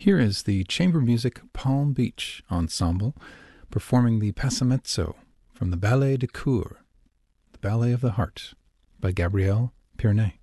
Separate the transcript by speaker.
Speaker 1: Here is the Chamber Music Palm Beach Ensemble performing the Passamezzo from the Ballet de Cour, the Ballet of the Heart, by Gabrielle Pierney.